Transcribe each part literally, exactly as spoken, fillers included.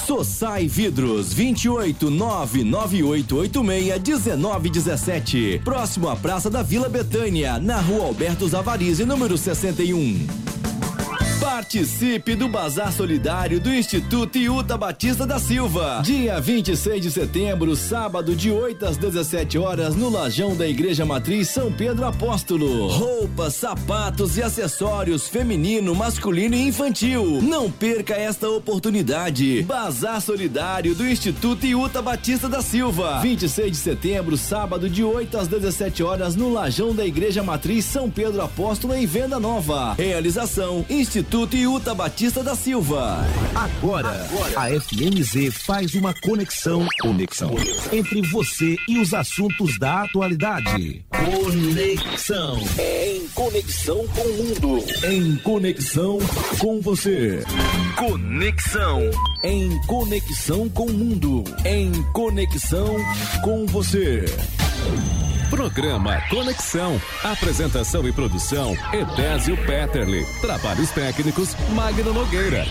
Sossai Vidros, vinte e oito, nove nove oito oito seis, um nove um sete. Próximo à Praça da Vila Betânia, na Rua Alberto Zavarizi, número sessenta e um. Participe do Bazar Solidário do Instituto Iuta Batista da Silva. Dia vinte e seis de setembro, sábado, de oito às dezessete horas, no Lajão da Igreja Matriz São Pedro Apóstolo. Roupas, sapatos e acessórios feminino, masculino e infantil. Não perca esta oportunidade. Bazar Solidário do Instituto Iuta Batista da Silva. vinte e seis de setembro, sábado, de oito às dezessete horas, no Lajão da Igreja Matriz São Pedro Apóstolo, em Venda Nova. Realização: Instituto Instituto Iuta Batista da Silva. Agora, Agora, a F M Z faz uma conexão, conexão entre você e os assuntos da atualidade. Conexão. Em conexão com o mundo. Em conexão com você. Conexão. Em conexão com o mundo. Em conexão com você. Programa Conexão. Apresentação e produção: Edésio Peterle. Trabalhos técnicos: Magno Nogueira.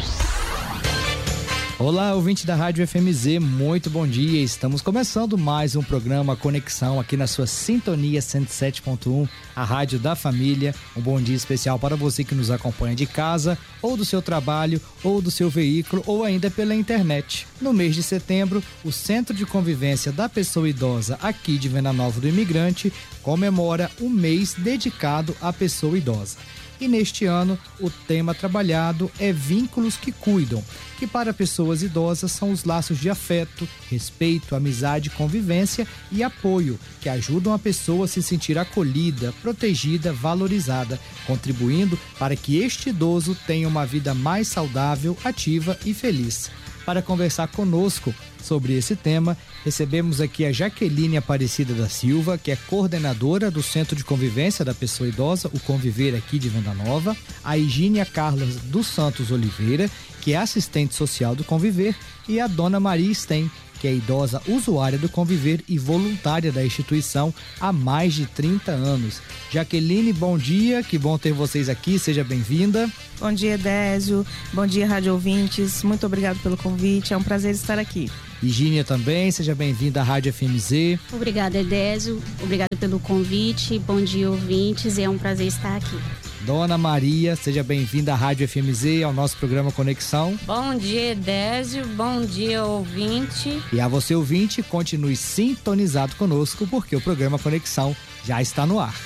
Olá, ouvinte da Rádio F M Z, muito bom dia. Estamos começando mais um programa Conexão aqui na sua sintonia cento e sete ponto um, a rádio da família. Um bom dia especial para você que nos acompanha de casa, ou do seu trabalho, ou do seu veículo, ou ainda pela internet. No mês de setembro, o Centro de Convivência da Pessoa Idosa aqui de Venda Nova do Imigrante comemora o mês dedicado à pessoa idosa. E neste ano, o tema trabalhado é Vínculos que Cuidam, que para pessoas idosas são os laços de afeto, respeito, amizade, convivência e apoio, que ajudam a pessoa a se sentir acolhida, protegida, valorizada, contribuindo para que este idoso tenha uma vida mais saudável, ativa e feliz. Para conversar conosco sobre esse tema, recebemos aqui a Jaqueline Aparecida da Silva, que é coordenadora do Centro de Convivência da Pessoa Idosa, o Conviver aqui de Venda Nova, a Higínia Carla dos Santos Oliveira, que é assistente social do Conviver, e a dona Maria Sten, que é idosa usuária do Conviver e voluntária da instituição há mais de trinta anos. Jaqueline, bom dia, que bom ter vocês aqui, seja bem-vinda. Bom dia, Edésio, bom dia, rádio ouvintes, muito obrigado pelo convite, é um prazer estar aqui. Higínia também, seja bem-vinda à Rádio F M Z. Obrigada, Edésio, obrigado pelo convite, bom dia, ouvintes, é um prazer estar aqui. Dona Maria, seja bem-vinda à Rádio F M Z, ao nosso programa Conexão. Bom dia, Edésio, bom dia, ouvinte. E a você, ouvinte, continue sintonizado conosco, porque o programa Conexão já está no ar.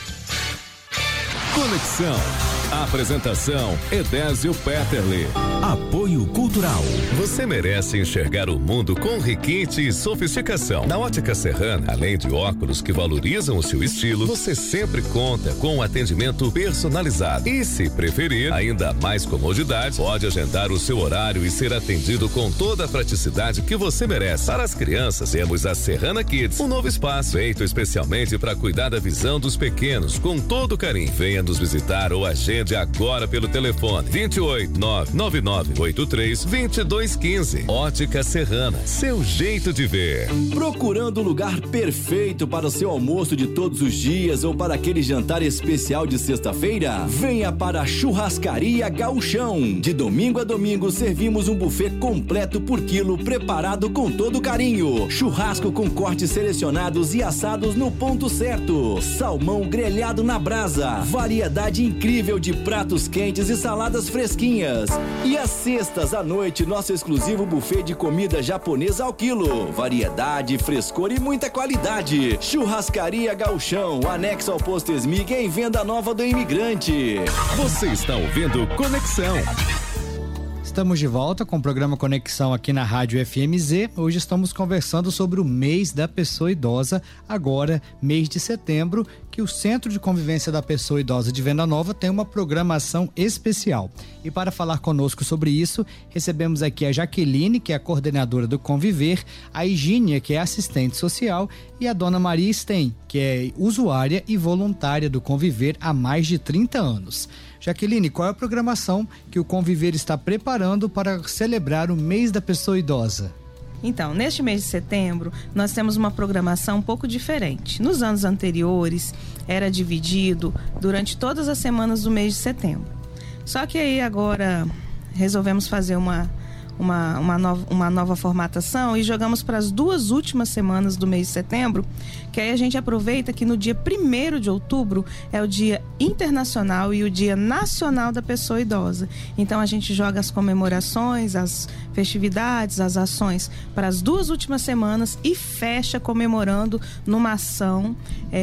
Conexão. Apresentação: Edésio Peterle. Apoio Cultural. Você merece enxergar o mundo com requinte e sofisticação. Na Ótica Serrana, além de óculos que valorizam o seu estilo, você sempre conta com um atendimento personalizado. E se preferir ainda mais comodidade, pode agendar o seu horário e ser atendido com toda a praticidade que você merece. Para as crianças, temos a Serrana Kids, um novo espaço feito especialmente para cuidar da visão dos pequenos com todo carinho. Venha nos visitar ou agende agora pelo telefone vinte e oito, nove nove nove oito três, dois dois um cinco. Ótica Serrana, seu jeito de ver. Procurando o lugar perfeito para o seu almoço de todos os dias ou para aquele jantar especial de sexta-feira? Venha para a Churrascaria Gauchão. De domingo a domingo servimos um buffet completo por quilo, preparado com todo carinho. Churrasco com cortes selecionados e assados no ponto certo. Salmão grelhado na brasa. Variedade incrível de pratos quentes e saladas fresquinhas. E às sextas à noite, nosso exclusivo buffet de comida japonesa ao quilo. Variedade, frescor e muita qualidade. Churrascaria Gauchão, anexo ao Posto Esmig, em Venda Nova do Imigrante. Você está ouvindo Conexão. Estamos de volta com o programa Conexão aqui na Rádio F M Z. Hoje estamos conversando sobre o mês da pessoa idosa, agora mês de setembro, que o Centro de Convivência da Pessoa Idosa de Venda Nova tem uma programação especial. E para falar conosco sobre isso, recebemos aqui a Jaqueline, que é a coordenadora do Conviver, a Higínia, que é assistente social, e a dona Maria Sten, que é usuária e voluntária do Conviver há mais de trinta anos. Jaqueline, qual é a programação que o Conviver está preparando para celebrar o mês da pessoa idosa? Então, neste mês de setembro, nós temos uma programação um pouco diferente. Nos anos anteriores, era dividido durante todas as semanas do mês de setembro. Só que aí agora resolvemos fazer uma, uma, uma, nova, uma nova formatação e jogamos para as duas últimas semanas do mês de setembro, que aí a gente aproveita que no dia primeiro de outubro é o Dia Internacional e o Dia Nacional da Pessoa Idosa. Então a gente joga as comemorações, as festividades, as ações para as duas últimas semanas e fecha comemorando numa ação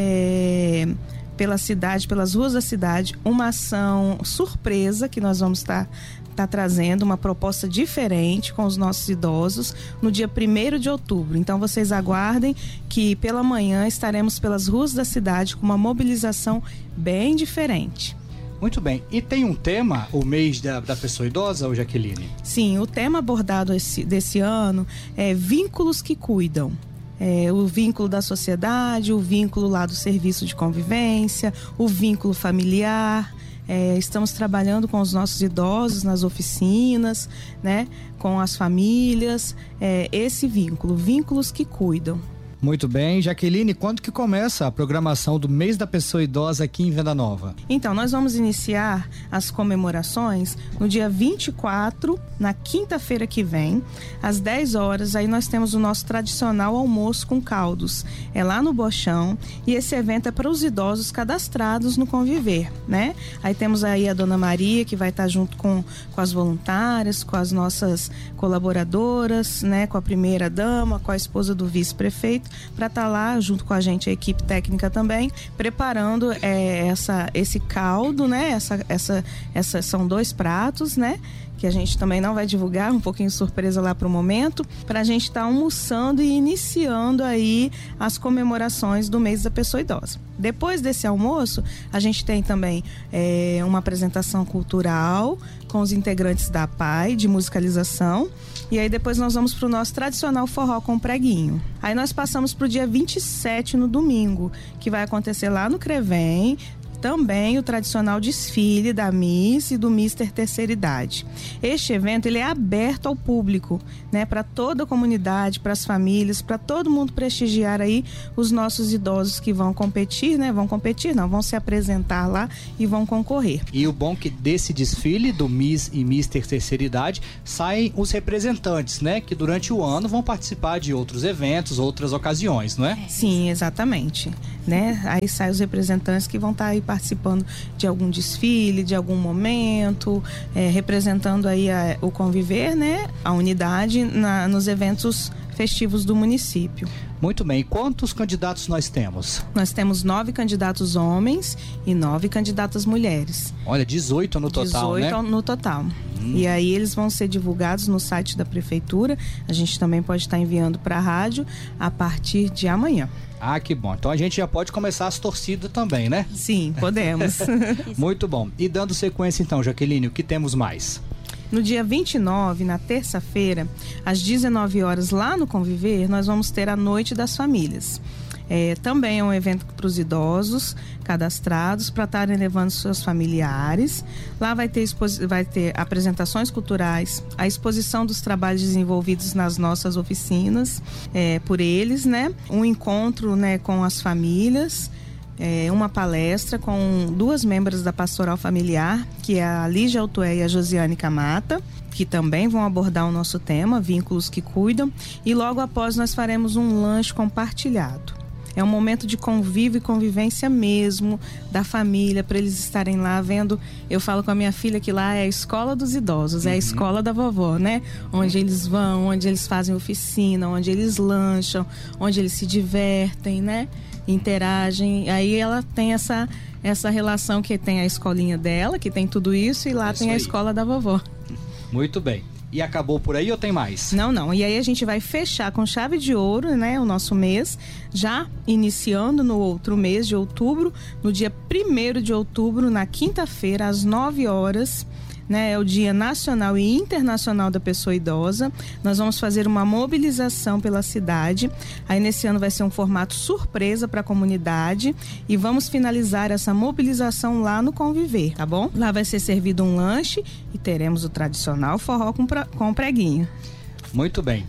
é, pela cidade, pelas ruas da cidade, uma ação surpresa que nós vamos estar tá trazendo, uma proposta diferente com os nossos idosos no dia primeiro de outubro. Então vocês aguardem que pela manhã estaremos pelas ruas da cidade com uma mobilização bem diferente. Muito bem. E tem um tema, o mês da, da pessoa idosa, ou Jaqueline? Sim, o tema abordado esse, desse ano é vínculos que cuidam. É, o vínculo da sociedade, o vínculo lá do serviço de convivência, o vínculo familiar. É, estamos trabalhando com os nossos idosos nas oficinas, né, com as famílias, é, esse vínculo, vínculos que cuidam. Muito bem, Jaqueline, quando que começa a programação do mês da pessoa idosa aqui em Venda Nova? Então, nós vamos iniciar as comemorações no dia vinte e quatro, na quinta-feira que vem, às dez horas, aí nós temos o nosso tradicional almoço com caldos. É lá no Bochão e esse evento é para os idosos cadastrados no Conviver, né? Aí temos aí a Dona Maria, que vai estar junto com, com as voluntárias, com as nossas colaboradoras, né? Com a primeira dama, com a esposa do vice-prefeito, para estar tá lá junto com a gente, a equipe técnica também, preparando é, essa, esse caldo, né? Essa, essa, essa, são dois pratos, né? Que a gente também não vai divulgar, um pouquinho surpresa lá para o momento, para a gente estar tá almoçando e iniciando aí as comemorações do mês da pessoa idosa. Depois desse almoço, a gente tem também é, uma apresentação cultural com os integrantes da P A I, de musicalização, e aí depois nós vamos para o nosso tradicional forró com preguinho. Aí nós passamos para o dia vinte e sete, no domingo, que vai acontecer lá no Crevém, também o tradicional desfile da Miss e do Mister Terceira Idade. Este evento ele é aberto ao público, né, para toda a comunidade, para as famílias, para todo mundo prestigiar aí os nossos idosos que vão competir, né? Vão competir, não, vão se apresentar lá e vão concorrer. E o bom que desse desfile do Miss e Mister Terceira Idade saem os representantes, né, que durante o ano vão participar de outros eventos, outras ocasiões, não é? Sim, exatamente, né? Aí saem os representantes que vão estar aí participando de algum desfile, de algum momento, é, representando aí a, o Conviver, né, a unidade na, nos eventos festivos do município. Muito bem. E quantos candidatos nós temos? Nós temos nove candidatos homens e nove candidatas mulheres. Olha, dezoito no total, né? dezoito no total. Hum. E aí eles vão ser divulgados no site da prefeitura. A gente também pode estar enviando para a rádio a partir de amanhã. Ah, que bom. Então a gente já pode começar as torcidas também, né? Sim, podemos. Muito bom. E dando sequência então, Jaqueline, o que temos mais? No dia vinte e nove, na terça-feira, às dezenove horas, lá no Conviver, nós vamos ter a Noite das Famílias. É, também é um evento para os idosos cadastrados, para estarem levando seus familiares. Lá vai ter, vai ter apresentações culturais, a exposição dos trabalhos desenvolvidos nas nossas oficinas é, por eles, né? Um encontro, né, com as famílias. É, uma palestra com duas membros da Pastoral Familiar, que é a Lígia Altué e a Josiane Camata, que também vão abordar o nosso tema, vínculos que cuidam, e logo após nós faremos um lanche compartilhado. É um momento de convívio e convivência mesmo da família, para eles estarem lá vendo. Eu falo com a minha filha que lá é a escola dos idosos, é a escola da vovó, né? Onde eles vão, onde eles fazem oficina, onde eles lancham, onde eles se divertem, né? Interagem. Aí ela tem essa, essa relação que tem a escolinha dela, que tem tudo isso, e lá isso tem a aí. escola da vovó. Muito bem. E acabou por aí ou tem mais? Não, não. E aí a gente vai fechar com chave de ouro, né, o nosso mês, já iniciando no outro mês de outubro, no dia primeiro de outubro, na quinta-feira, às nove horas, né, é o Dia Nacional e Internacional da Pessoa Idosa. Nós vamos fazer uma mobilização pela cidade. Aí nesse ano vai ser um formato surpresa para a comunidade e vamos finalizar essa mobilização lá no Conviver, tá bom? Lá vai ser servido um lanche e teremos o tradicional forró com, pra, com preguinho. Muito bem.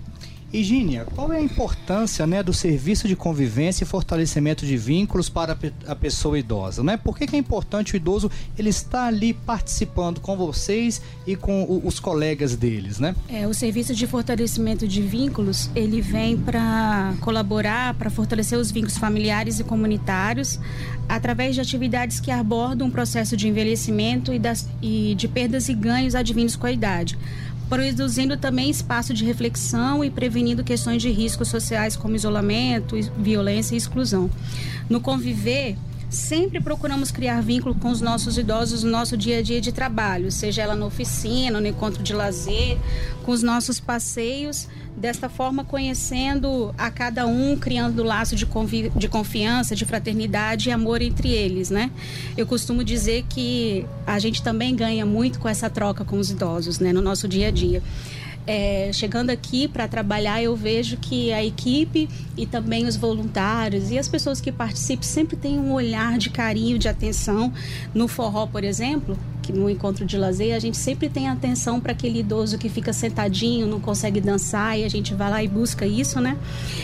E Gínia, qual é a importância, né, do serviço de convivência e fortalecimento de vínculos para a pessoa idosa, né? Por que que é importante o idoso ele estar ali participando com vocês e com o, os colegas deles, né? É, o serviço de fortalecimento de vínculos, ele vem para colaborar, para fortalecer os vínculos familiares e comunitários através de atividades que abordam o processo de envelhecimento e, das, e de perdas e ganhos advindos com a idade, produzindo também espaço de reflexão e prevenindo questões de riscos sociais como isolamento, violência e exclusão. No Conviver, sempre procuramos criar vínculo com os nossos idosos no nosso dia a dia de trabalho, seja ela na oficina, no encontro de lazer, com os nossos passeios, desta forma conhecendo a cada um, criando laço de, convi- de confiança, de fraternidade e amor entre eles, né? Eu costumo dizer que a gente também ganha muito com essa troca com os idosos, né, no nosso dia a dia. É, chegando aqui para trabalhar, eu vejo que a equipe e também os voluntários e as pessoas que participam sempre têm um olhar de carinho, de atenção. No forró, por exemplo, que no encontro de lazer, a gente sempre tem atenção para aquele idoso que fica sentadinho, não consegue dançar, e a gente vai lá e busca isso, né?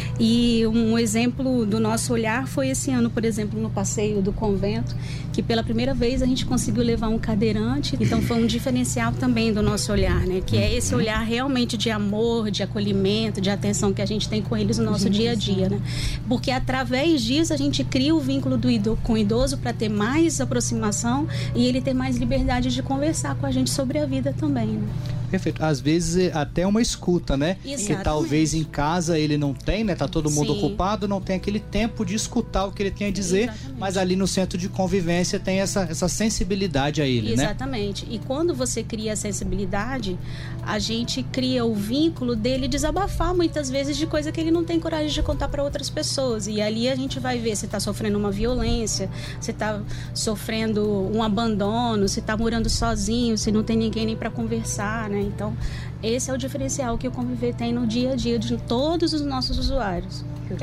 E um exemplo do nosso olhar foi esse ano, por exemplo, no passeio do convento, que pela primeira vez a gente conseguiu levar um cadeirante, então foi um diferencial também do nosso olhar, né? Que é esse olhar realmente de amor, de acolhimento, de atenção que a gente tem com eles no nosso dia a dia, né? Porque através disso a gente cria o vínculo do idoso, com o idoso para ter mais aproximação e ele ter mais liberdade de conversar com a gente sobre a vida também, né? Perfeito. Às vezes até uma escuta, né? Exatamente. Que talvez em casa ele não tem, né? Tá todo mundo Sim. ocupado, não tem aquele tempo de escutar o que ele tem a dizer, Exatamente. mas ali no centro de convivência tem essa, essa sensibilidade a ele, né? Exatamente. E quando você cria a sensibilidade, a gente cria o vínculo dele desabafar muitas vezes de coisa que ele não tem coragem de contar para outras pessoas. E ali a gente vai ver se está sofrendo uma violência, se está sofrendo um abandono, se está morando sozinho, se não tem ninguém nem para conversar, né? Então, esse é o diferencial que o Conviver tem no dia a dia de todos os nossos usuários.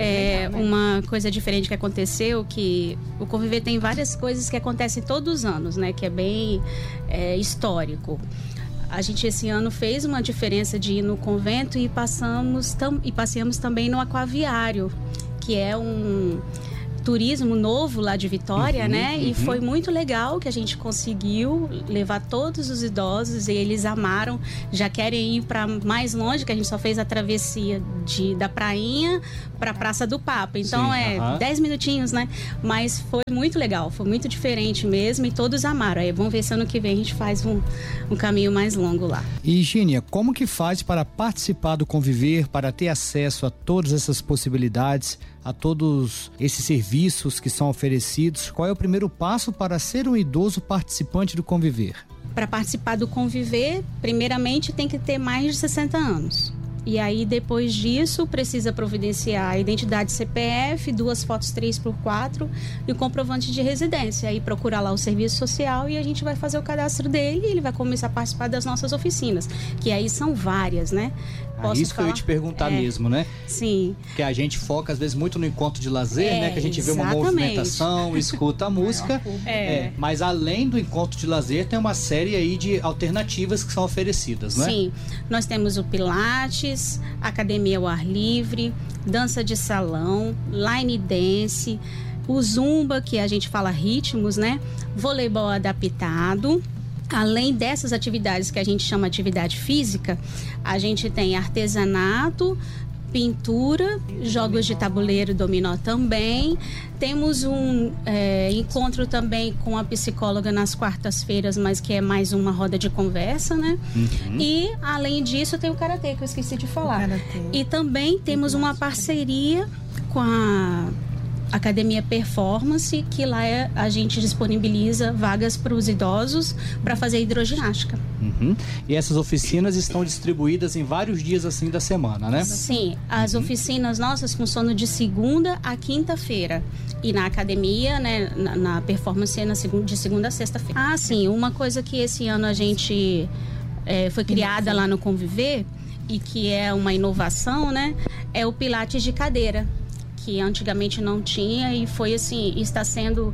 É uma coisa diferente que aconteceu, que o Conviver tem várias coisas que acontecem todos os anos, né? Que é bem é, histórico. A gente esse ano fez uma diferença de ir no convento e passamos tam, e passeamos também no aquaviário, que é um turismo novo lá de Vitória, uhum, né? Uhum. E foi muito legal que a gente conseguiu levar todos os idosos e eles amaram, já querem ir para mais longe, que a gente só fez a travessia de, da prainha para a Praça do Papa. Então Sim, é uhum. dez minutinhos, né? Mas foi muito legal, foi muito diferente mesmo e todos amaram. Aí vamos ver se ano que vem a gente faz um, um caminho mais longo lá. E Gínia, como que faz para participar do Conviver, para ter acesso a todas essas possibilidades, a todos esses serviços que são oferecidos? Qual é o primeiro passo para ser um idoso participante do Conviver? Para participar do Conviver, primeiramente tem que ter mais de sessenta anos. E aí, depois disso, precisa providenciar a identidade C P F, duas fotos três por quatro e o comprovante de residência. Aí procurar lá o serviço social e a gente vai fazer o cadastro dele e ele vai começar a participar das nossas oficinas, que aí são várias, né? Posso isso falar? Que eu ia te perguntar é, mesmo, né? Sim. Que a gente foca às vezes muito no encontro de lazer, é, né? Que a gente exatamente. Vê uma movimentação, escuta a música. É. É, mas além do encontro de lazer, tem uma série aí de alternativas que são oferecidas, né? Sim. Nós temos o Pilates, academia ao ar livre, dança de salão, line dance, o Zumba, que a gente fala ritmos, né? Voleibol adaptado. Além dessas atividades que a gente chama de atividade física, a gente tem artesanato, pintura, jogos de tabuleiro, dominó também. Temos um é, encontro também com a psicóloga nas quartas-feiras, mas que é mais uma roda de conversa, né? Uhum. E, além disso, tem o karatê, que eu esqueci de falar. E também temos uma parceria com a Academia Performance, que lá é, a gente disponibiliza vagas para os idosos para fazer hidroginástica. Uhum. E essas oficinas estão distribuídas em vários dias assim da semana, né? Sim, as uhum. oficinas nossas funcionam de segunda a quinta-feira. E na academia, né, na, na Performance é na segunda, de segunda a sexta-feira. Ah, sim, uma coisa que esse ano a gente é, foi criada lá no Conviver e que é uma inovação, né? É o Pilates de cadeira, que antigamente não tinha e foi assim, está sendo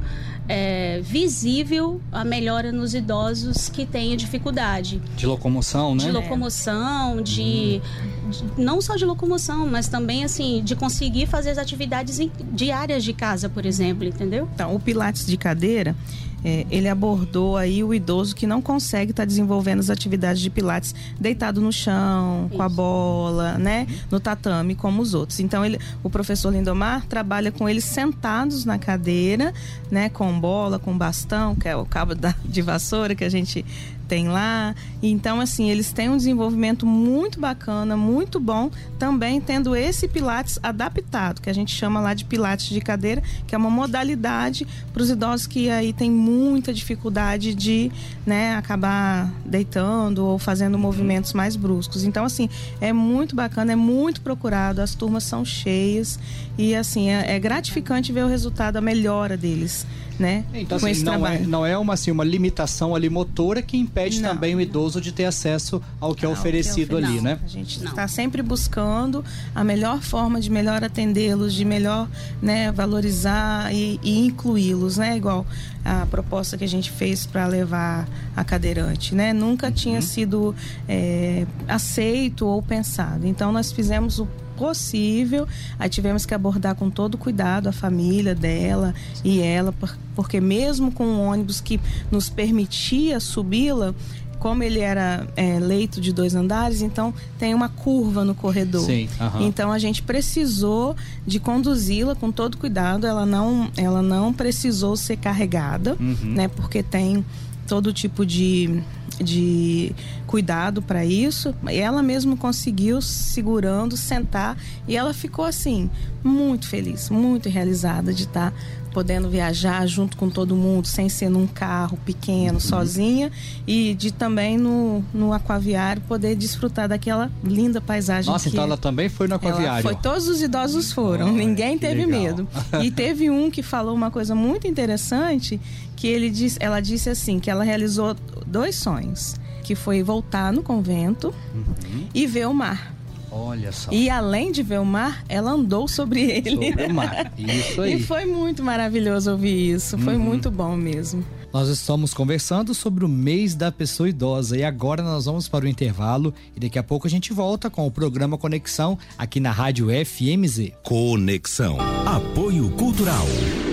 é, visível a melhora nos idosos que têm dificuldade. De locomoção, né? De locomoção, de, de não só de locomoção, mas também assim de conseguir fazer as atividades em, diárias de casa, por exemplo, entendeu? Então, o Pilates de cadeira, É, ele abordou aí o idoso que não consegue estar tá desenvolvendo as atividades de Pilates deitado no chão, Isso. com a bola, né? No tatame, como os outros. Então, ele, o professor Lindomar trabalha com eles sentados na cadeira, né? Com bola, com bastão, que é o cabo da, de vassoura que a gente tem lá. Então, assim, eles têm um desenvolvimento muito bacana, muito bom, também tendo esse Pilates adaptado, que a gente chama lá de Pilates de cadeira, que é uma modalidade para os idosos que aí tem muita dificuldade de, né, acabar deitando ou fazendo movimentos mais bruscos. Então, assim, é muito bacana, é muito procurado, as turmas são cheias e, assim, é, é gratificante ver o resultado, a melhora deles, né? Então, com assim, esse não, trabalho. é, não é uma, assim, uma limitação ali motora que impede Não. também o idoso de ter acesso ao que é Não, oferecido que é ali, oferecido. né? A gente está sempre buscando a melhor forma de melhor atendê-los, de melhor, né, valorizar e, e incluí-los, né? Igual a proposta que a gente fez para levar a cadeirante, né? Nunca uhum. tinha sido é, aceito ou pensado. Então, nós fizemos o possível, aí tivemos que abordar com todo cuidado a família dela e ela, porque mesmo com um ônibus que nos permitia subi-la, como ele era é, leito de dois andares, então tem uma curva no corredor. Sim, uh-huh. Então a gente precisou de conduzi-la com todo cuidado, ela não, ela não precisou ser carregada, uhum. né? Porque tem todo tipo de, de cuidado para isso. Ela mesmo conseguiu, segurando, sentar, e ela ficou assim, muito feliz, muito realizada de estar podendo viajar junto com todo mundo, sem ser num carro pequeno, uhum. sozinha, e de também no, no aquaviário poder desfrutar daquela linda paisagem. Nossa, que então ela também foi no aquaviário? Foi, todos os idosos foram, oh, ninguém teve legal. medo. E teve um que falou uma coisa muito interessante, que ele disse, ela disse assim, que ela realizou dois sonhos, que foi voltar no convento uhum. e ver o mar. Olha só. E além de ver o mar, ela andou sobre ele. Sobre o mar, isso aí. E foi muito maravilhoso ouvir isso, foi uhum. muito bom mesmo. Nós estamos conversando sobre o mês da pessoa idosa e agora nós vamos para o intervalo e daqui a pouco a gente volta com o programa Conexão aqui na Rádio F M Z. Conexão. Apoio Cultural.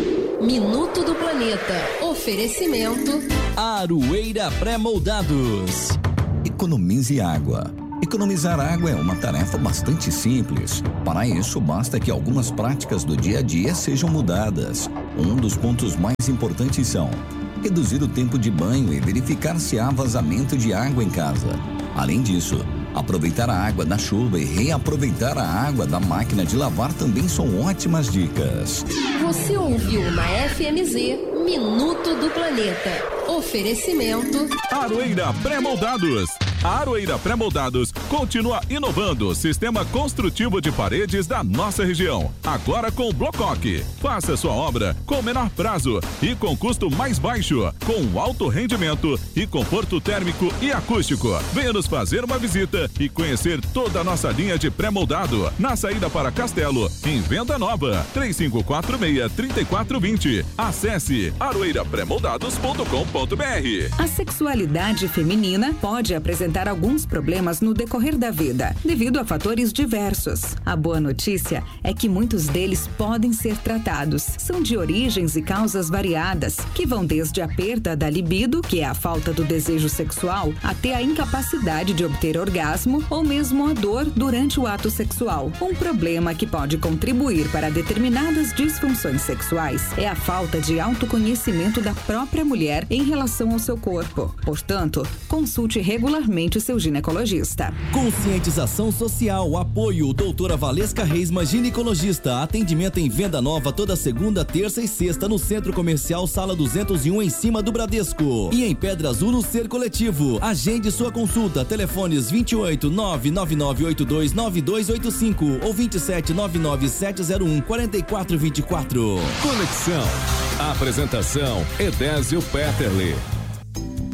Minuto do Planeta. Oferecimento Aroeira Pré-Moldados. Economize água. Economizar água é uma tarefa bastante simples. Para isso, basta que algumas práticas do dia a dia sejam mudadas. Um dos pontos mais importantes são reduzir o tempo de banho e verificar se há vazamento de água em casa. Além disso, aproveitar a água da chuva e reaproveitar a água da máquina de lavar também são ótimas dicas. Você ouviu na F M Z Minuto do Planeta. Oferecimento Aroeira Pré-Moldados. A Aroeira Pré-Moldados continua inovando o sistema construtivo de paredes da nossa região. Agora com Blocoque. Faça sua obra com menor prazo e com custo mais baixo, com alto rendimento e conforto térmico e acústico. Venha nos fazer uma visita e conhecer toda a nossa linha de pré-moldado na saída para Castelo, em Venda Nova, três cinco quatro seis, três quatro dois zero. Acesse aroeira pré moldados ponto com ponto b r. A sexualidade feminina pode apresentar alguns problemas no decorrer da vida, devido a fatores diversos. A boa notícia é que muitos deles podem ser tratados. São de origens e causas variadas, que vão desde a perda da libido, que é a falta do desejo sexual, até a incapacidade de obter orgasmo ou mesmo a dor durante o ato sexual. Um problema que pode contribuir para determinadas disfunções sexuais é a falta de autoconhecimento da própria mulher em relação ao seu corpo. Portanto, consulte regularmente seu ginecologista. Conscientização social, apoio, doutora Valesca Reisma, ginecologista, atendimento em Venda Nova toda segunda, terça e sexta no Centro Comercial Sala duzentos e um, em cima do Bradesco. E em Pedra Azul no Ser Coletivo. Agende sua consulta, telefones vinte e oito, nove nove nove oito dois nove dois oito cinco ou vinte e sete, nove nove sete zero um, quatro quatro dois quatro. Conexão. Apresentação Edésio Peterle.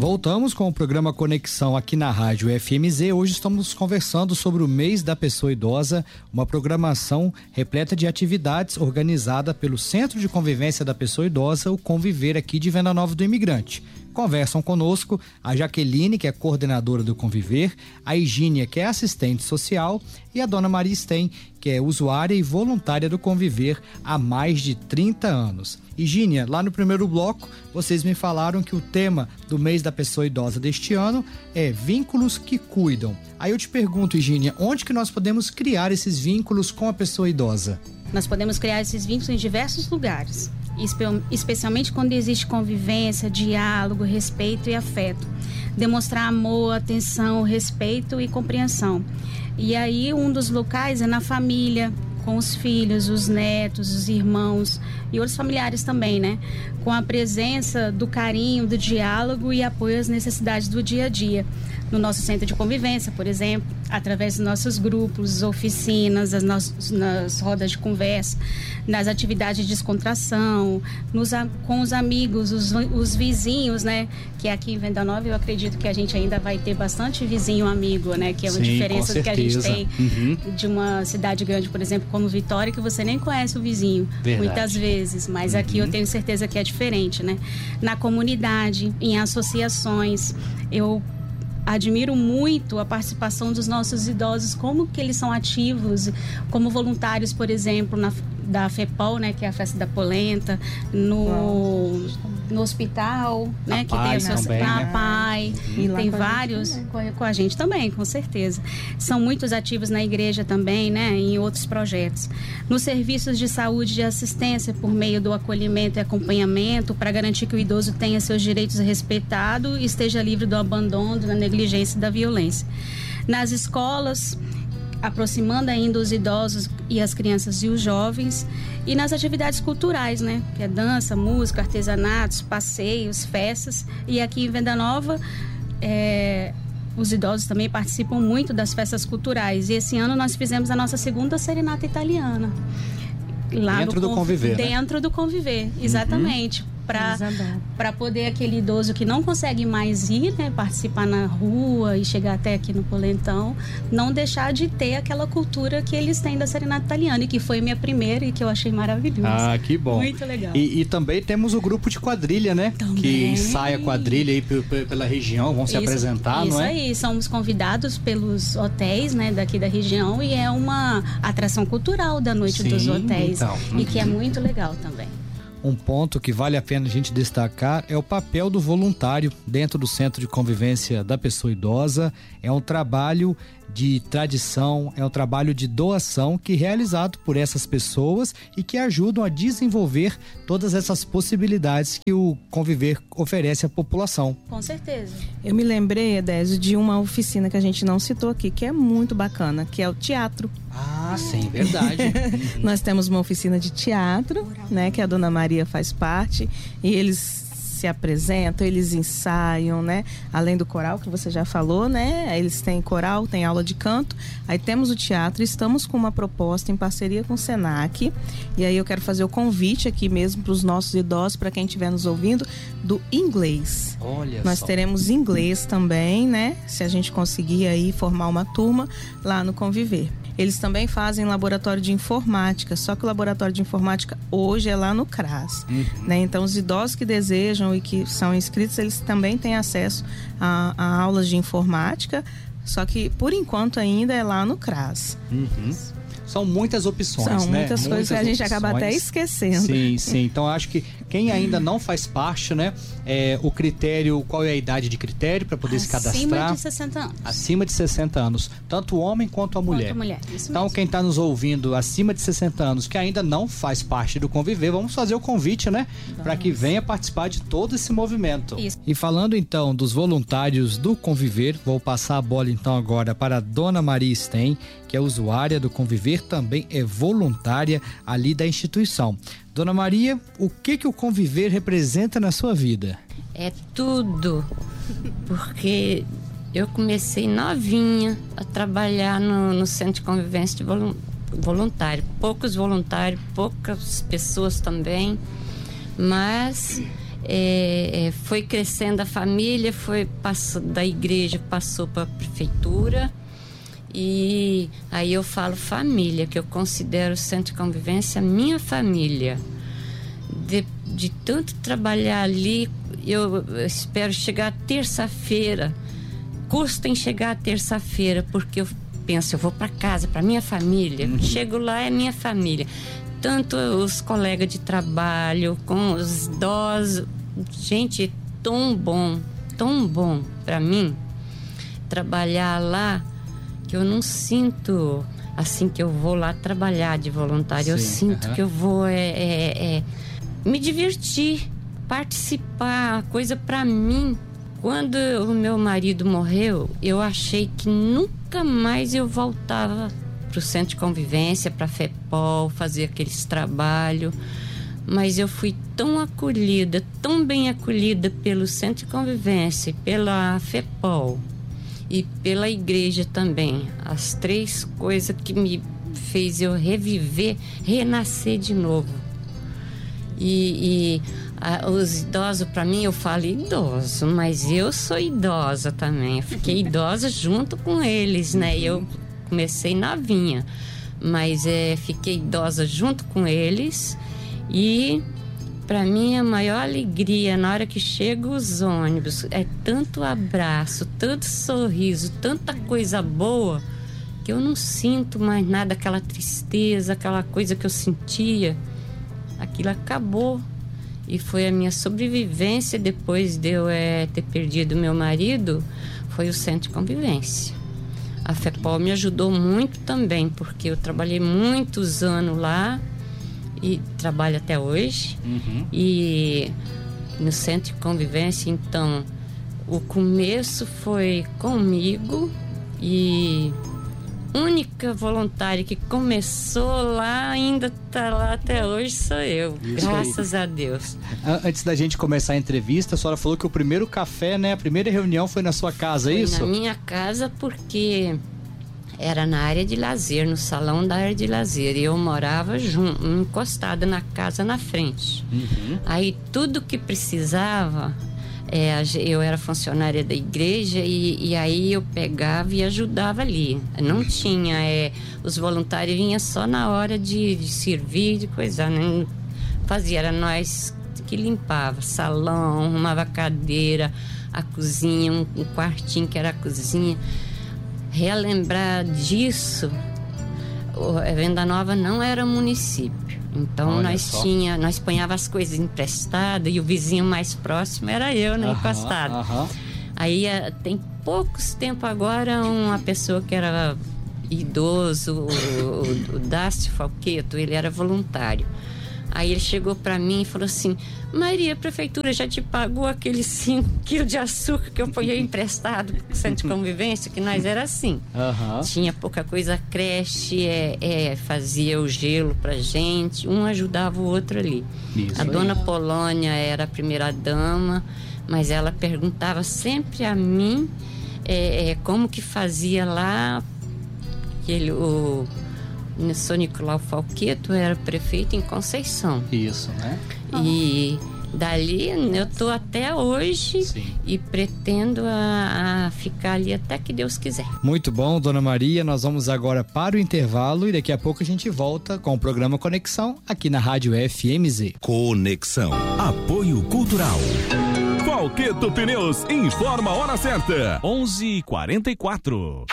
Voltamos com o programa Conexão aqui na Rádio F M Z. Hoje estamos conversando sobre o mês da pessoa idosa, uma programação repleta de atividades organizada pelo Centro de Convivência da Pessoa Idosa, o Conviver aqui de Venda Nova do Imigrante. Conversam conosco a Jaqueline, que é coordenadora do Conviver, a Higínia, que é assistente social, e a dona Maria Sten, que é usuária e voluntária do Conviver há mais de trinta anos. Higínia, lá no primeiro bloco, vocês me falaram que o tema do mês da pessoa idosa deste ano é vínculos que cuidam. Aí eu te pergunto, Higínia, onde que nós podemos criar esses vínculos com a pessoa idosa? Nós podemos criar esses vínculos em diversos lugares, especialmente quando existe convivência, diálogo, respeito e afeto. Demonstrar amor, atenção, respeito e compreensão. E aí um dos locais é na família, com os filhos, os netos, os irmãos e outros familiares também, né? Com a presença do carinho, do diálogo e apoio às necessidades do dia a dia. No nosso centro de convivência, por exemplo, através dos nossos grupos, oficinas, as nossas, nas rodas de conversa, nas atividades de descontração, nos, com os amigos, os, os vizinhos, né? Que aqui em Venda Nova eu acredito que a gente ainda vai ter bastante vizinho amigo, né? Que é uma Sim, diferença do que a gente tem uhum. de uma cidade grande, por exemplo, como Vitória, que você nem conhece o vizinho, Verdade. muitas vezes, mas aqui uhum. eu tenho certeza que é diferente, né? Na comunidade, em associações, eu admiro muito a participação dos nossos idosos, como que eles são ativos, como voluntários, por exemplo, na, da FEPOL, né, que é a Festa da Polenta, no, no hospital, né, a que Pai tem a, também, a né? Pai, E lá tem com a vários, gente com, com a gente também, com certeza. São muitos ativos na igreja também, né, em outros projetos. Nos serviços de saúde e de assistência, por meio do acolhimento e acompanhamento, para garantir que o idoso tenha seus direitos respeitados e esteja livre do abandono, da negligência e da violência. Nas escolas, aproximando ainda os idosos e as crianças e os jovens, e nas atividades culturais, né? Que é dança, música, artesanatos, passeios, festas. E aqui em Venda Nova, é, os idosos também participam muito das festas culturais. E esse ano nós fizemos a nossa segunda serenata italiana. Lá dentro no, do Conviver, Dentro né? do Conviver, exatamente. Uhum. Para poder aquele idoso que não consegue mais ir, né, participar na rua e chegar até aqui no Polentão, não deixar de ter aquela cultura que eles têm da serenata italiana, e que foi minha primeira e que eu achei maravilhoso. Ah, que bom. Muito legal. E, e também temos o grupo de quadrilha, né? Também. Que ensaia quadrilha aí pela região, vão se isso, apresentar, isso não é? Isso aí, somos convidados pelos hotéis, né, daqui da região, e é uma atração cultural da noite Sim, dos hotéis, então. e que é muito legal também. Um ponto que vale a pena a gente destacar é o papel do voluntário dentro do Centro de Convivência da Pessoa Idosa. É um trabalho de tradição, é um trabalho de doação que é realizado por essas pessoas e que ajudam a desenvolver todas essas possibilidades que o Conviver oferece à população. Com certeza. Eu me lembrei, Edésio, de uma oficina que a gente não citou aqui, que é muito bacana, que é o teatro. Ah, sim, verdade. Nós temos uma oficina de teatro, né, que a dona Maria faz parte, e eles se apresentam, eles ensaiam, né? Além do coral que você já falou, né? Eles têm coral, tem aula de canto. Aí temos o teatro, estamos com uma proposta em parceria com o Senac. E aí eu quero fazer o convite aqui mesmo para os nossos idosos, para quem estiver nos ouvindo, do inglês. Olha Nós só. teremos inglês também, né? Se a gente conseguir aí formar uma turma lá no Conviver. Eles também fazem laboratório de informática, só que o laboratório de informática hoje é lá no CRAS. Uhum. Né? Então, os idosos que desejam e que são inscritos, eles também têm acesso a, a aulas de informática, só que, por enquanto, ainda é lá no CRAS. Uhum. São muitas opções, São né? muitas, muitas coisas que a gente acaba até esquecendo. Sim, sim. Então, acho que quem ainda não faz parte, né? É, o critério, qual é a idade de critério para poder Acima se cadastrar? de sessenta anos. Acima de sessenta anos. Tanto o homem quanto a mulher. Quanto a mulher, isso Então, mesmo. quem está nos ouvindo acima de sessenta anos, que ainda não faz parte do Conviver, vamos fazer o convite, né? Para que venha participar de todo esse movimento. Isso. E falando então dos voluntários do Conviver, vou passar a bola então agora para a dona Maria Sten, que é usuária do Conviver, também é voluntária ali da instituição. Dona Maria, o que que o Conviver representa na sua vida? É tudo, porque eu comecei novinha a trabalhar no, no Centro de Convivência de volun, voluntário. Poucos voluntários, poucas pessoas também, mas É, é, foi crescendo a família, foi passou, da igreja passou para a prefeitura. E aí eu falo família, que eu considero o Centro de Convivência minha família. De, de tanto trabalhar ali, eu, eu espero chegar terça-feira. Custa em chegar terça-feira, porque eu penso, eu vou para casa, para minha família. Uhum. Chego lá, é minha família. Tanto os colegas de trabalho, com os idosos. Gente, é tão bom, tão bom para mim trabalhar lá, que eu não sinto assim que eu vou lá trabalhar de voluntário. Sim, eu sinto uh-huh. que eu vou é, é, é, me divertir, participar, coisa para mim. Quando o meu marido morreu, eu achei que nunca mais eu voltava para o Centro de Convivência, para a FEPOL, fazer aqueles trabalhos. Mas eu fui tão acolhida, tão bem acolhida pelo Centro de Convivência, pela FEPOL e pela igreja também. As três coisas que me fez eu reviver, renascer de novo. E, e a, os idosos, para mim, eu falo idoso, mas eu sou idosa também. Eu fiquei idosa junto com eles, né? Eu comecei novinha, mas é, fiquei idosa junto com eles. E para mim a maior alegria na hora que chegam os ônibus é tanto abraço, tanto sorriso, tanta coisa boa, que eu não sinto mais nada, aquela tristeza, aquela coisa que eu sentia. Aquilo acabou. E foi a minha sobrevivência depois de eu é, ter perdido meu marido, foi o Centro de Convivência. A FEPOL me ajudou muito também, porque eu trabalhei muitos anos lá e trabalho até hoje. Uhum. E no Centro de Convivência, então, o começo foi comigo, e única voluntária que começou lá, ainda está lá até hoje, sou eu. Isso graças aí. A Deus. Antes da gente começar a entrevista, a senhora falou que o primeiro café, né, a primeira reunião foi na sua casa, é isso? Foi na minha casa, porque era na área de lazer, no salão da área de lazer, e eu morava junto, encostada na casa na frente. Uhum. Aí tudo que precisava, é, eu era funcionária da igreja, e, e aí eu pegava e ajudava ali. Não tinha, é, os voluntários vinham só na hora de, de servir, de coisa, né? Fazia, era nós que limpava salão, arrumava cadeira, a cozinha, um, um quartinho que era a cozinha. Relembrar disso, a Venda Nova não era município, então Olha nós só. tinha, nós ponhava as coisas emprestadas, e o vizinho mais próximo era eu, né, encostado. Aham. Aí tem poucos tempo agora, uma pessoa que era idoso, o, o, o Dácio Falqueto, ele era voluntário. Aí ele chegou para mim e falou assim: Maria, a prefeitura já te pagou aqueles cinco quilos de açúcar que eu ponhei emprestado pro Centro de Convivência, que nós era assim. Uhum. Tinha pouca coisa, a creche é, é, fazia o gelo pra gente, um ajudava o outro ali. Isso a aí. Dona Polônia era a primeira dama, mas ela perguntava sempre a mim é, é, como que fazia lá, aquele, o... Sou Nicolau Falqueto, era prefeito em Conceição. Isso, né? E dali eu tô até hoje. Sim. E pretendo a, a ficar ali até que Deus quiser. Muito bom, Dona Maria. Nós vamos agora para o intervalo e daqui a pouco a gente volta com o programa Conexão aqui na Rádio F M Z. Conexão. Apoio Cultural. Falqueto Pneus informa a hora certa. onze e quarenta e quatro.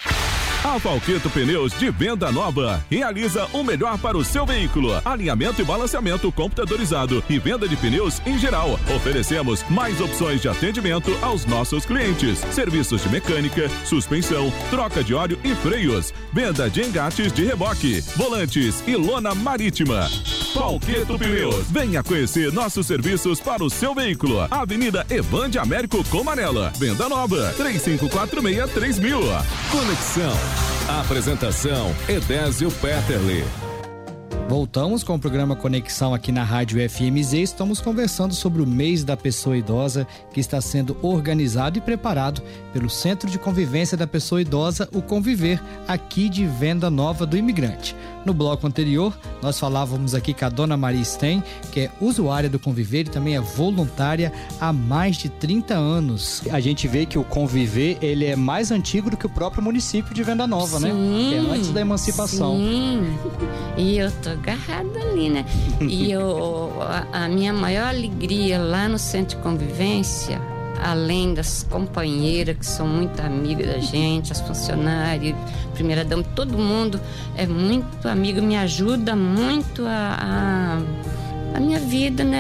A Falqueto Pneus de Venda Nova realiza o melhor para o seu veículo: alinhamento e balanceamento computadorizado e venda de pneus em geral. Oferecemos mais opções de atendimento aos nossos clientes: serviços de mecânica, suspensão, troca de óleo e freios, venda de engates de reboque, volantes e lona marítima. Falqueto Pneus, venha conhecer nossos serviços para o seu veículo. Avenida Evande Américo Comarela, Venda Nova, três cinco quatro seis, três mil. Conexão. Apresentação: Edésio Peterle. Voltamos com o programa Conexão aqui na Rádio F M Z. Estamos conversando sobre o mês da pessoa idosa, que está sendo organizado e preparado pelo Centro de Convivência da Pessoa Idosa, o Conviver, aqui de Venda Nova do Imigrante. No bloco anterior, nós falávamos aqui com a dona Maria Sten, que é usuária do Conviver e também é voluntária há mais de trinta anos. A gente vê que o Conviver, ele é mais antigo do que o próprio município de Venda Nova, sim, né? Que é antes da emancipação. Sim, e eu tô agarrada ali, né? E eu, a, a minha maior alegria lá no Centro de Convivência, além das companheiras que são muito amigas da gente, as funcionárias, primeira dama, todo mundo é muito amigo, me ajuda muito a, a, a minha vida, né?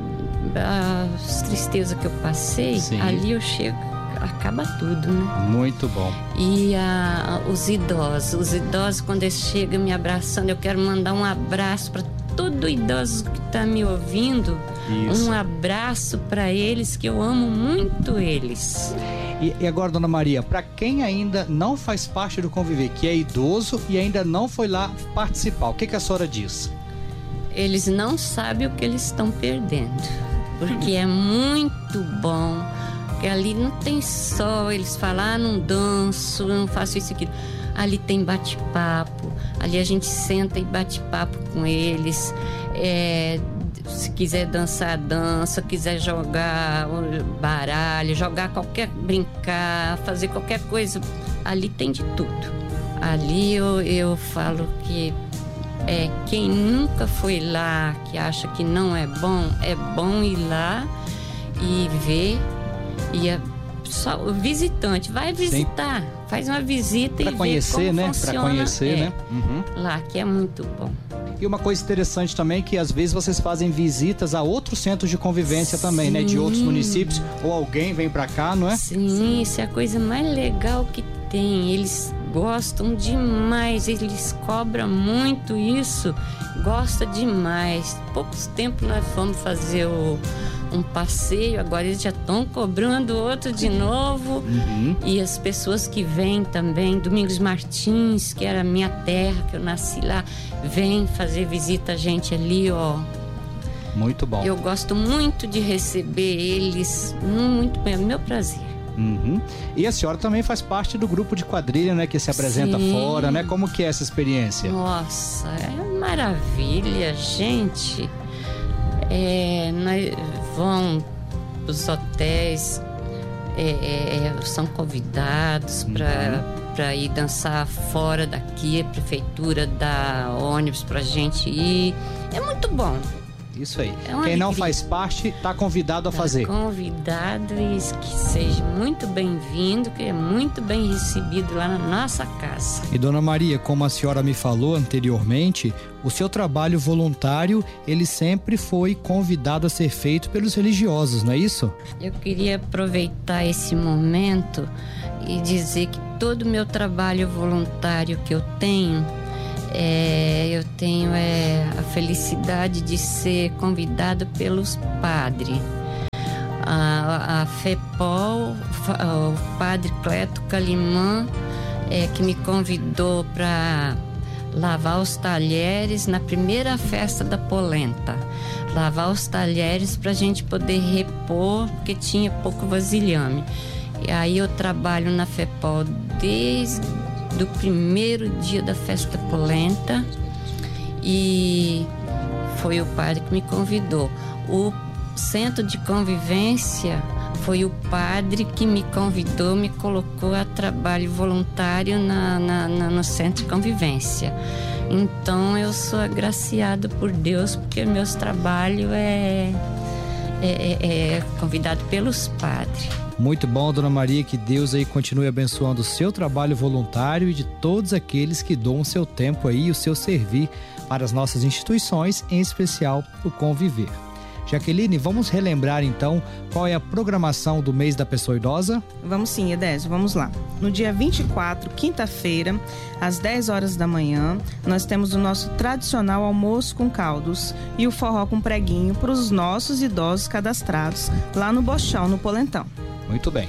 As tristezas que eu passei, sim, ali eu chego, acaba tudo, né? Muito bom. E a, os idosos, os idosos quando eles chegam me abraçando, eu quero mandar um abraço para todo idoso que está me ouvindo. Isso. Um abraço para eles, que eu amo muito eles. E, e agora, dona Maria, para quem ainda não faz parte do Conviver, que é idoso e ainda não foi lá participar, o que, que a senhora diz? Eles não sabem o que eles estão perdendo, porque é muito bom, porque ali não tem só eles falar, ah, não danço, não faço isso e aquilo. Ali tem bate-papo, ali a gente senta e bate papo com eles. É, se quiser dançar, dança, quiser jogar baralho, jogar qualquer, brincar, fazer qualquer coisa, ali tem de tudo. Ali eu, eu falo que é, quem nunca foi lá, que acha que não é bom, é bom ir lá e ver, e a, só o visitante vai visitar. Sim. Faz uma visita pra e conhecer, vê como né? funciona. Para conhecer, é, né? Uhum. Lá, que é muito bom. E uma coisa interessante também é que às vezes vocês fazem visitas a outros centros de convivência, sim, também, né? De outros municípios, ou alguém vem para cá, não é? Sim, isso é a coisa mais legal que tem. Eles gostam demais, eles cobram muito isso, gosta demais. Poucos tempos nós fomos fazer o, um passeio, agora eles já estão cobrando outro de novo. Uhum. E as pessoas que vêm também, Domingos Martins, que era a minha terra, que eu nasci lá, vem fazer visita a gente ali, ó. Muito bom. Eu gosto muito de receber eles, muito bem, é meu prazer. Uhum. E a senhora também faz parte do grupo de quadrilha, né? Que se apresenta, sim, fora, né? Como que é essa experiência? Nossa, é maravilha, gente. É, nós vão os hotéis, é, é, são convidados, uhum, para para ir dançar fora daqui. A prefeitura dá ônibus pra gente ir. É muito bom. Isso aí. É Quem alegria. Não faz parte está convidado a tá fazer. Convidado, e que seja muito bem-vindo, que é muito bem recebido lá na nossa casa. E dona Maria, como a senhora me falou anteriormente, o seu trabalho voluntário, ele sempre foi convidado a ser feito pelos religiosos, não é isso? Eu queria aproveitar esse momento e dizer que todo o meu trabalho voluntário que eu tenho, É, eu tenho é, a felicidade de ser convidada pelos padres. A, a FEPOL, o padre Cleto Calimã, é, que me convidou para lavar os talheres na primeira festa da polenta. Lavar os talheres para a gente poder repor, porque tinha pouco vasilhame. E aí eu trabalho na FEPOL desde do primeiro dia da festa polenta, e foi o padre que me convidou. O centro de convivência foi o padre que me convidou, me colocou a trabalho voluntário na, na, na, no centro de convivência. Então eu sou agraciada por Deus, porque meus trabalhos é, é, é, é convidado pelos padres. Muito bom, dona Maria, que Deus aí continue abençoando o seu trabalho voluntário e de todos aqueles que doam o seu tempo aí, o seu servir para as nossas instituições, em especial o Conviver. Jaqueline, vamos relembrar então qual é a programação do mês da pessoa idosa? Vamos sim, Edésio, vamos lá. No dia vinte e quatro, quinta-feira, às dez horas da manhã, nós temos o nosso tradicional almoço com caldos e o forró com preguinho para os nossos idosos cadastrados lá no Bochão, no Polentão. Muito bem.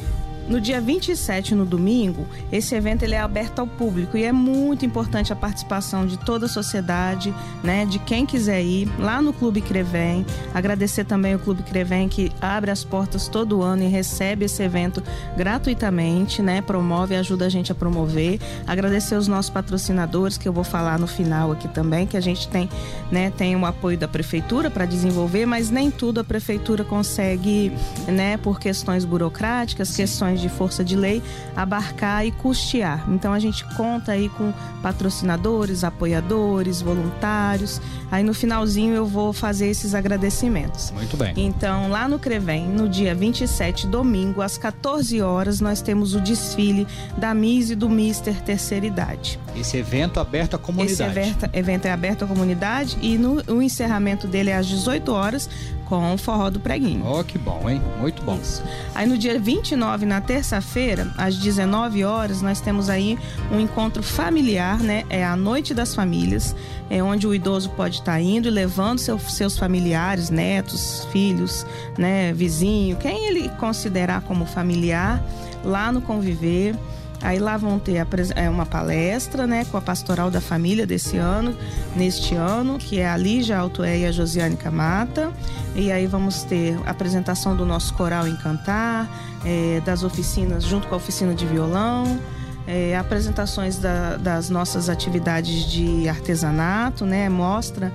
No dia vinte e sete, no domingo, esse evento ele é aberto ao público e é muito importante a participação de toda a sociedade, né, de quem quiser ir lá no Clube Crevém. Agradecer também o Clube Crevém, que abre as portas todo ano e recebe esse evento gratuitamente, né, promove e ajuda a gente a promover. Agradecer os nossos patrocinadores, que eu vou falar no final aqui também, que a gente tem, né, tem o apoio da prefeitura para desenvolver, mas nem tudo a prefeitura consegue, né, por questões burocráticas, questões de força de lei, abarcar e custear. Então a gente conta aí com patrocinadores, apoiadores, voluntários. Aí no finalzinho eu vou fazer esses agradecimentos. Muito bem. Então lá no Crevém, no dia vinte e sete, domingo, às quatorze horas, nós temos o desfile da Miss e do Mister Terceira Idade. Esse evento aberto à comunidade. Esse evento, evento é aberto à comunidade e no, o encerramento dele é às dezoito horas com o Forró do Preguinho. Oh, que bom, hein? Muito bom. Isso. Aí no dia vinte e nove, na terça-feira, às dezenove horas, nós temos aí um encontro familiar, né? É a Noite das Famílias, é onde o idoso pode estar indo e levando seu, seus familiares, netos, filhos, né? Vizinho, quem ele considerar como familiar, lá no Conviver. Aí lá vão ter uma palestra, né, com a Pastoral da Família desse ano, neste ano, que é a Lígia Altoé e a Josiane Camata. E aí vamos ter a apresentação do nosso coral em Cantar, é, das oficinas, junto com a oficina de violão, é, apresentações da, das nossas atividades de artesanato, né, mostra,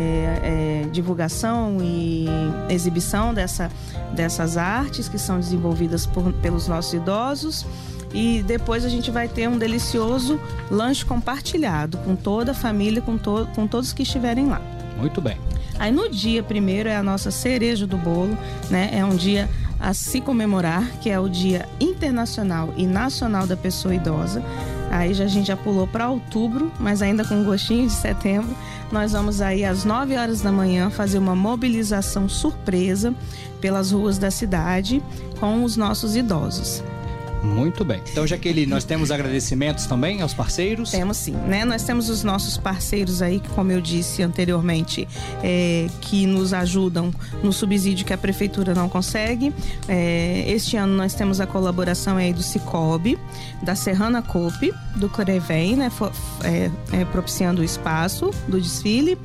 é, é, divulgação e exibição dessa, dessas artes que são desenvolvidas por, pelos nossos idosos. E depois a gente vai ter um delicioso lanche compartilhado com toda a família, com, to- com todos que estiverem lá. Muito bem. Aí no dia primeiro é a nossa cereja do bolo, né? É um dia a se comemorar, que é o Dia Internacional e Nacional da Pessoa Idosa. Aí já, a gente já pulou para outubro, mas ainda com um gostinho de setembro. Nós vamos aí às nove horas da manhã fazer uma mobilização surpresa pelas ruas da cidade com os nossos idosos. Muito bem. Então, Jaqueline, nós temos agradecimentos também aos parceiros? Temos sim, né? Nós temos os nossos parceiros aí, que como eu disse anteriormente, é, que nos ajudam no subsídio que a prefeitura não consegue. É, este ano nós temos a colaboração aí do Cicobi, da Serrana Coop, do Crevém, né? For, é, é, propiciando o espaço do desfile,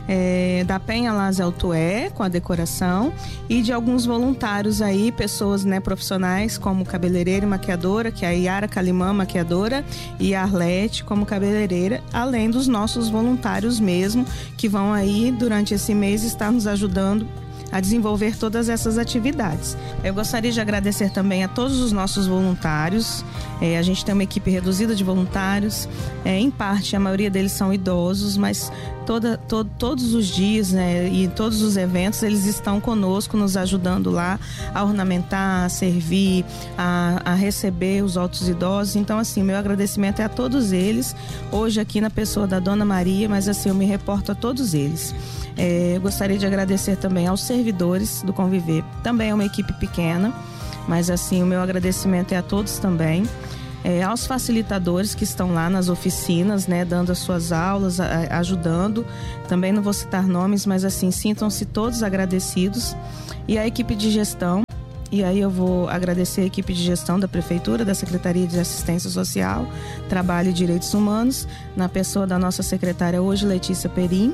é, da Penha Las Altoé, com a decoração, e de alguns voluntários aí, pessoas, né, profissionais, como cabeleireiro e maquiador, que é a Yara Calimã, maquiadora, e a Arlete como cabeleireira, além dos nossos voluntários mesmo, que vão aí durante esse mês estar nos ajudando a desenvolver todas essas atividades. Eu gostaria de agradecer também a todos os nossos voluntários. É, a gente tem uma equipe reduzida de voluntários, é, em parte a maioria deles são idosos, mas toda, to, todos os dias, né, e todos os eventos eles estão conosco, nos ajudando lá a ornamentar, a servir, a, a receber os outros idosos. Então assim, meu agradecimento é a todos eles, hoje aqui na pessoa da Dona Maria, mas assim eu me reporto a todos eles. É, eu gostaria de agradecer também aos servidores do Conviver, também é uma equipe pequena, mas assim o meu agradecimento é a todos também. É, aos facilitadores que estão lá nas oficinas, né, dando as suas aulas, a, ajudando. Também não vou citar nomes, mas assim, sintam-se todos agradecidos. E a equipe de gestão, e aí eu vou agradecer a equipe de gestão da Prefeitura, da Secretaria de Assistência Social, Trabalho e Direitos Humanos, na pessoa da nossa secretária hoje, Letícia Perim.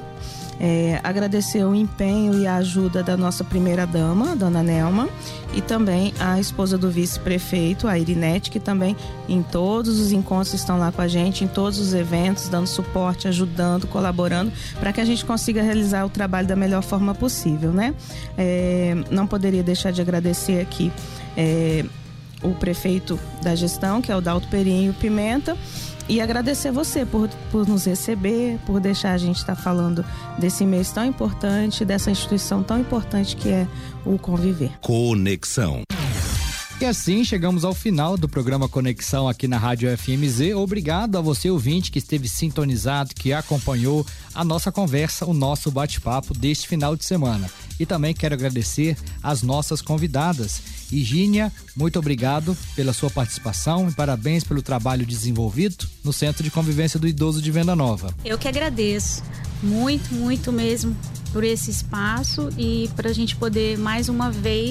É, agradecer o empenho e a ajuda da nossa primeira-dama, Dona Nelma, e também a esposa do vice-prefeito, a Irinete, que também em todos os encontros estão lá com a gente, em todos os eventos, dando suporte, ajudando, colaborando, para que a gente consiga realizar o trabalho da melhor forma possível, né? É, não poderia deixar de agradecer aqui é, o prefeito da gestão, que é o Dalto Perinho Pimenta, e agradecer você por, por nos receber, por deixar a gente estar tá falando desse mês tão importante, dessa instituição tão importante que é o Conviver. Conexão. E assim chegamos ao final do programa Conexão aqui na Rádio F M Z. Obrigado a você, ouvinte, que esteve sintonizado, que acompanhou a nossa conversa, o nosso bate-papo deste final de semana. E também quero agradecer às nossas convidadas. Higínia, muito obrigado pela sua participação e parabéns pelo trabalho desenvolvido no Centro de Convivência do Idoso de Venda Nova. Eu que agradeço, muito, muito mesmo, por esse espaço e para a gente poder mais uma vez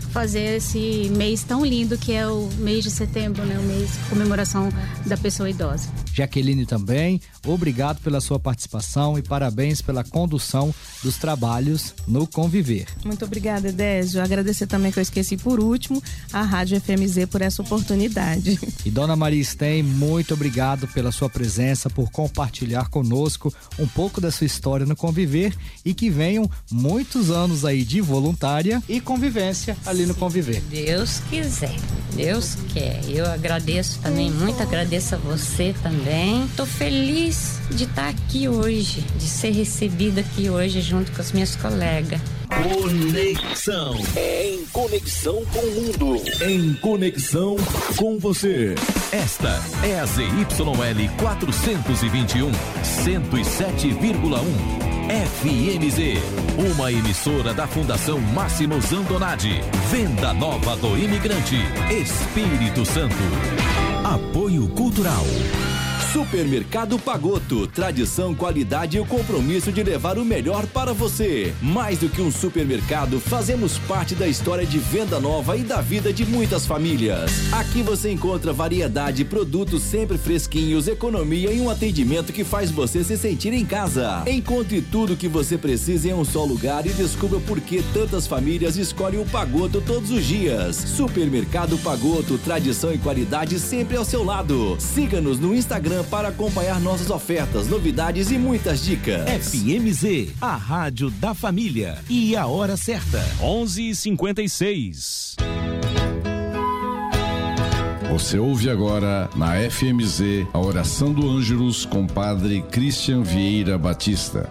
fazer esse mês tão lindo que é o mês de setembro, né? O mês de comemoração da pessoa idosa. Jaqueline também, obrigado pela sua participação e parabéns pela condução dos trabalhos no Conviver. Muito obrigada, Edésio. Agradecer também, que eu esqueci por último, a Rádio F M Z por essa oportunidade. E Dona Maria Sten, muito obrigado pela sua presença, por compartilhar conosco um pouco da sua história no Conviver e que venham muitos anos aí de voluntária e convivência ali no Conviver. Deus quiser, Deus quer. Eu agradeço também, muito agradeço a você também. Tô feliz de estar aqui hoje, de ser recebida aqui hoje junto com as minhas colegas. Conexão. Em conexão com o mundo. Em conexão com você. Esta é a Z Y L quatrocentos e vinte e um, cento e sete vírgula um. F M Z, uma emissora da Fundação Máximo Zandonade. Venda Nova do Imigrante, Espírito Santo. Apoio Cultural. Supermercado Pagotto, tradição, qualidade e o compromisso de levar o melhor para você. Mais do que um supermercado, fazemos parte da história de Venda Nova e da vida de muitas famílias. Aqui você encontra variedade, produtos sempre fresquinhos, economia e um atendimento que faz você se sentir em casa. Encontre tudo o que você precisa em um só lugar e descubra por que tantas famílias escolhem o Pagotto todos os dias. Supermercado Pagotto, tradição e qualidade sempre ao seu lado. Siga-nos no Instagram para acompanhar nossas ofertas, novidades e muitas dicas. F M Z, a rádio da família. E a hora certa. onze e cinquenta e seis. Você ouve agora na F M Z a oração do Ângelus com Padre Christian Vieira Batista.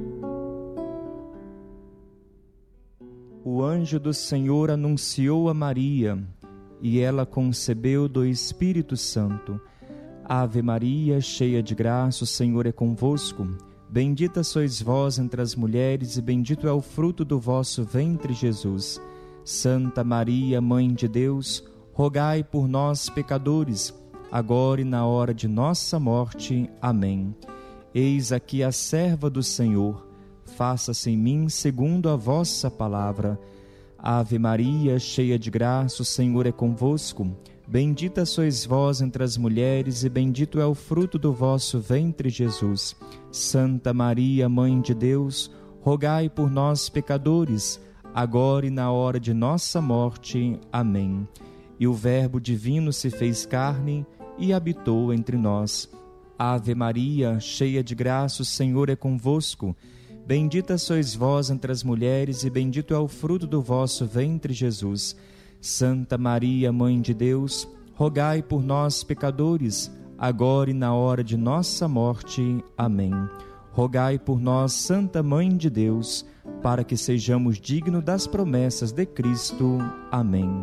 O anjo do Senhor anunciou a Maria e ela concebeu do Espírito Santo. Ave Maria, cheia de graça, o Senhor é convosco. Bendita sois vós entre as mulheres e bendito é o fruto do vosso ventre, Jesus. Santa Maria, Mãe de Deus, rogai por nós, pecadores, agora e na hora de nossa morte. Amém. Eis aqui a serva do Senhor, faça-se em mim segundo a vossa palavra. Ave Maria, cheia de graça, o Senhor é convosco. Bendita sois vós entre as mulheres e bendito é o fruto do vosso ventre, Jesus. Santa Maria, Mãe de Deus, rogai por nós, pecadores, agora e na hora de nossa morte. Amém. E o Verbo divino se fez carne e habitou entre nós. Ave Maria, cheia de graça, o Senhor é convosco. Bendita sois vós entre as mulheres e bendito é o fruto do vosso ventre, Jesus. Santa Maria, Mãe de Deus, rogai por nós, pecadores, agora e na hora de nossa morte. Amém. Rogai por nós, Santa Mãe de Deus, para que sejamos dignos das promessas de Cristo. Amém.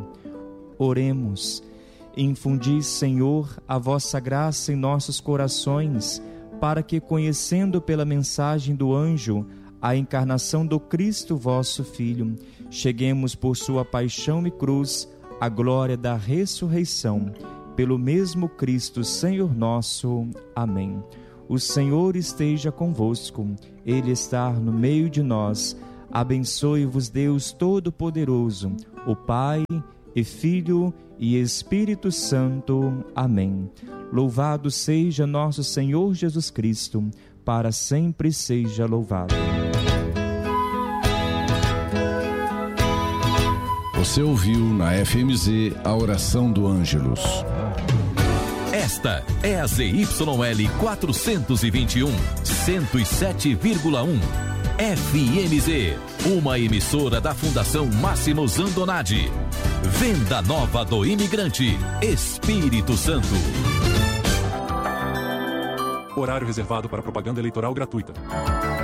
Oremos. Infundi, Senhor, a vossa graça em nossos corações, para que, conhecendo pela mensagem do anjo a encarnação do Cristo, vosso Filho, cheguemos por sua paixão e cruz à glória da ressurreição. Pelo mesmo Cristo, Senhor nosso. Amém. O Senhor esteja convosco, Ele está no meio de nós. Abençoe-vos Deus Todo-Poderoso, o Pai e Filho e Espírito Santo. Amém. Louvado seja nosso Senhor Jesus Cristo, para sempre seja louvado. Você ouviu na F M Z a oração do Ângelus. Esta é a Z Y L quatrocentos e vinte e um, cento e sete vírgula um. F M Z, uma emissora da Fundação Máximo Zandonade. Venda Nova do Imigrante, Espírito Santo. Horário reservado para propaganda eleitoral gratuita.